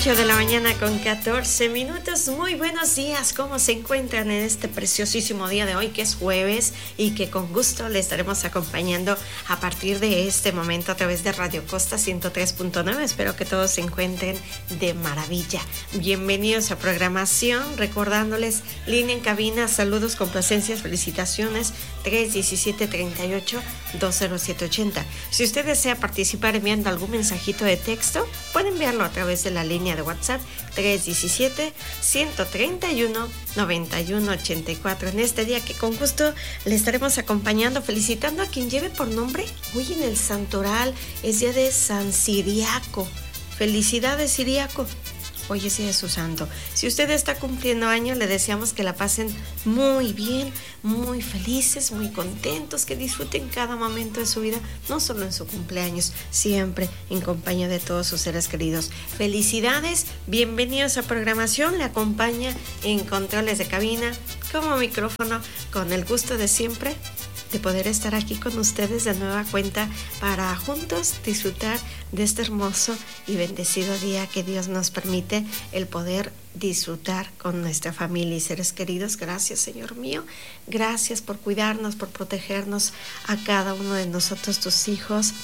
8 de la mañana con 14 minutos. Muy buenos días, ¿cómo se encuentran en este preciosísimo día de hoy, que es jueves y que con gusto les estaremos acompañando a partir de este momento a través de Radio Costa 103.9? Espero que todos se encuentren de maravilla. Bienvenidos a programación, recordándoles línea en cabina, saludos, complacencias, felicitaciones 317-38-20780. Si usted desea participar enviando algún mensajito de texto, puede enviarlo a través de la línea de WhatsApp 317-131-9184. En este día que con gusto le estaremos acompañando, felicitando a quien lleve por nombre hoy en el Santoral. Es día de San Ciriaco. Felicidades, Ciriaco. Hoy es día de su santo. Si usted está cumpliendo años, le deseamos que la pasen muy bien, muy felices, muy contentos, que disfruten cada momento de su vida, no solo en su cumpleaños, siempre en compañía de todos sus seres queridos. Felicidades, bienvenidos a programación. Le acompaña en controles de cabina, como micrófono, con el gusto de siempre de poder estar aquí con ustedes de nueva cuenta para juntos disfrutar de este hermoso y bendecido día que Dios nos permite el poder disfrutar con nuestra familia y seres queridos. Gracias, Señor mío. Gracias por cuidarnos, por protegernos a cada uno de nosotros, tus hijos,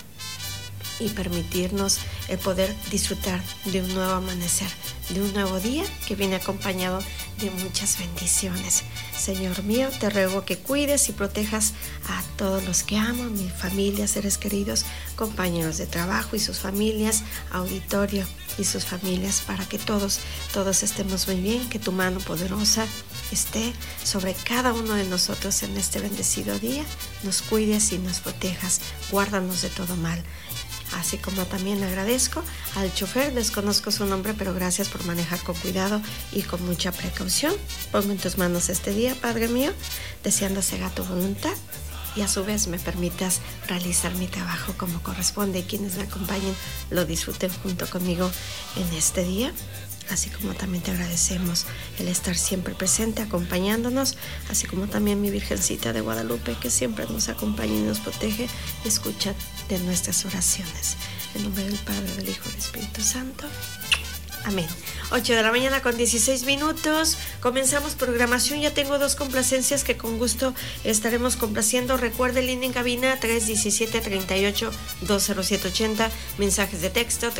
y permitirnos el poder disfrutar de un nuevo amanecer, de un nuevo día que viene acompañado de muchas bendiciones. Señor mío, te ruego que cuides y protejas a todos los que amo, a mi familia, seres queridos, compañeros de trabajo y sus familias, auditorio y sus familias, para que todos estemos muy bien, que tu mano poderosa esté sobre cada uno de nosotros en este bendecido día. Nos cuides y nos protejas, guárdanos de todo mal. Así como también agradezco al chofer, desconozco su nombre, pero gracias por manejar con cuidado y con mucha precaución. Pongo en tus manos este día, Padre mío, deseando se haga tu voluntad y a su vez me permitas realizar mi trabajo como corresponde, y quienes me acompañen lo disfruten junto conmigo en este día. Así como también te agradecemos el estar siempre presente, acompañándonos, así como también mi Virgencita de Guadalupe, que siempre nos acompaña y nos protege y escucha de nuestras oraciones. En nombre del Padre, del Hijo y del Espíritu Santo. Amén. 8 de la mañana con 16 minutos. Comenzamos programación. Ya tengo dos complacencias que con gusto estaremos complaciendo. Recuerde, línea en cabina 317-38-20780. Mensajes de texto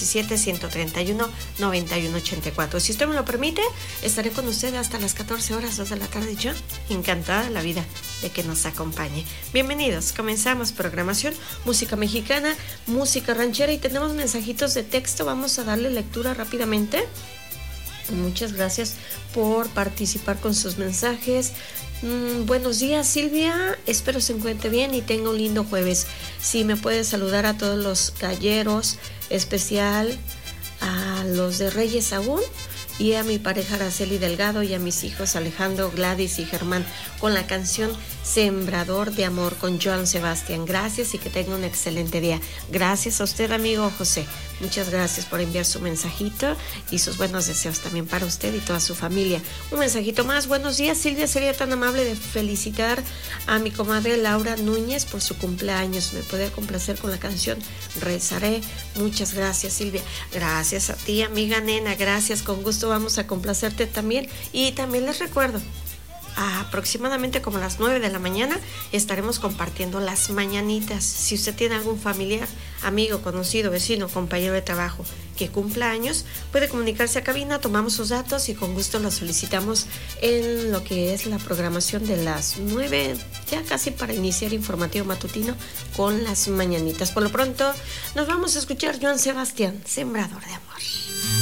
317-131-9184. Si usted me lo permite, estaré con usted hasta las 14 horas, 2 de la tarde. Yo encantada de la vida de que nos acompañe. Bienvenidos. Comenzamos programación. Música mexicana, música ranchera, y tenemos mensajitos de texto. Vamos a darle lectura rápidamente. Muchas gracias por participar con sus mensajes. Buenos días, Silvia, espero se encuentre bien y tenga un lindo jueves. Si me puede saludar a todos los galleros, especial a los de Reyes aún, y a mi pareja Araceli Delgado, y a mis hijos Alejandro, Gladys y Germán, con la canción Sembrador de Amor con Joan Sebastián. Gracias y que tenga un excelente día. Gracias a usted, amigo José. Muchas gracias por enviar su mensajito y sus buenos deseos también para usted y toda su familia. Un mensajito más. Buenos días, Silvia. Sería tan amable de felicitar a mi comadre Laura Núñez por su cumpleaños. ¿Me puede complacer con la canción Rezaré? Muchas gracias, Silvia. Gracias a ti, amiga nena. Gracias, con gusto vamos a complacerte también. Y también les recuerdo, aproximadamente como a las 9 de la mañana estaremos compartiendo las mañanitas. Si usted tiene algún familiar, amigo, conocido, vecino, compañero de trabajo que cumpla años, puede comunicarse a cabina, tomamos sus datos y con gusto los solicitamos en lo que es la programación de las 9, ya casi para iniciar informativo matutino con las mañanitas. Por lo pronto nos vamos a escuchar Joan Sebastián, Sembrador de Amor.